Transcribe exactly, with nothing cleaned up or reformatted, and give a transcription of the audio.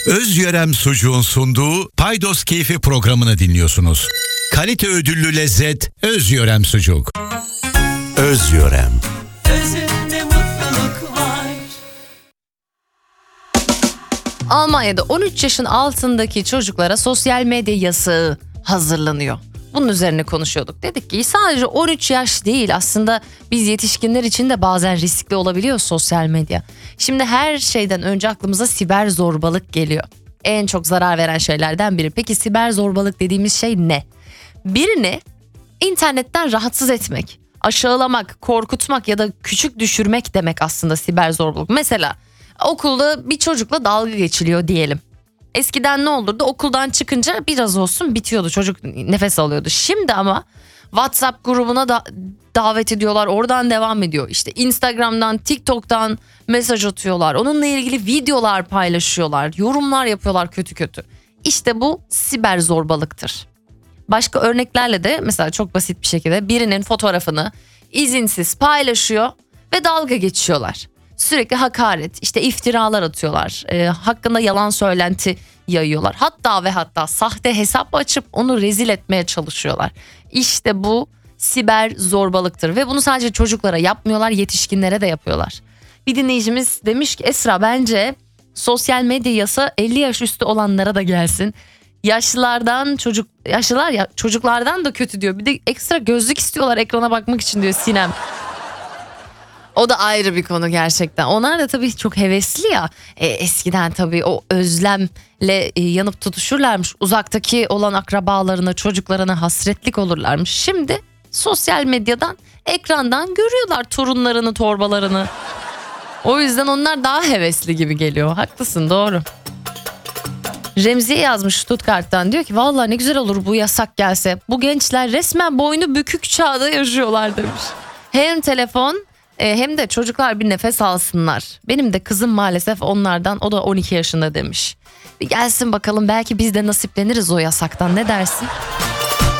Özyörem Sucuğun sunduğu Paydos Keyfi programını dinliyorsunuz. Kalite ödüllü lezzet Özyörem Sucuk. Özyörem. Özünde mutluluk var. Almanya'da on üç yaşın altındaki çocuklara sosyal medya yasağı hazırlanıyor. Bunun üzerine konuşuyorduk. Dedik ki sadece on üç yaş değil, aslında biz yetişkinler için de bazen riskli olabiliyor sosyal medya. Şimdi her şeyden önce aklımıza siber zorbalık geliyor. En çok zarar veren şeylerden biri. Peki siber zorbalık dediğimiz şey ne? Birini internetten rahatsız etmek, aşağılamak, korkutmak ya da küçük düşürmek demek aslında siber zorbalık. Mesela okulda bir çocukla dalga geçiliyor diyelim. Eskiden ne olurdu? Okuldan çıkınca biraz olsun bitiyordu. Çocuk nefes alıyordu. Şimdi ama WhatsApp grubuna da davet ediyorlar. Oradan devam ediyor. İşte Instagram'dan, TikTok'tan mesaj atıyorlar. Onunla ilgili videolar paylaşıyorlar. Yorumlar yapıyorlar kötü kötü. İşte bu siber zorbalıktır. Başka örneklerle de mesela çok basit bir şekilde birinin fotoğrafını izinsiz paylaşıyor ve dalga geçiyorlar. Sürekli hakaret, işte iftiralar atıyorlar. E, hakkında yalan söylenti yayıyorlar. Hatta ve hatta sahte hesap açıp onu rezil etmeye çalışıyorlar. İşte bu siber zorbalıktır ve bunu sadece çocuklara yapmıyorlar, yetişkinlere de yapıyorlar. Bir dinleyicimiz demiş ki Esra, bence sosyal medya yasa elli yaş üstü olanlara da gelsin. Yaşlılardan çocuk yaşlılar ya çocuklardan da kötü diyor. Bir de ekstra gözlük istiyorlar ekrana bakmak için diyor Sinem. O da ayrı bir konu gerçekten. Onlar da tabii çok hevesli ya. E, eskiden tabii o özlemle e, yanıp tutuşurlarmış. Uzaktaki olan akrabalarına, çocuklarına hasretlik olurlarmış. Şimdi sosyal medyadan, ekrandan görüyorlar torunlarını, torbalarını. O yüzden onlar daha hevesli gibi geliyor. Haklısın, doğru. Remziye yazmış Stuttgart'tan, diyor ki vallahi ne güzel olur bu yasak gelse. Bu gençler resmen boynu bükük çağda yaşıyorlar demiş. Hem telefon hem de çocuklar bir nefes alsınlar. Benim de kızım maalesef onlardan, o da on iki yaşında demiş. Bir gelsin bakalım, belki biz de nasipleniriz o yasaktan, ne dersin?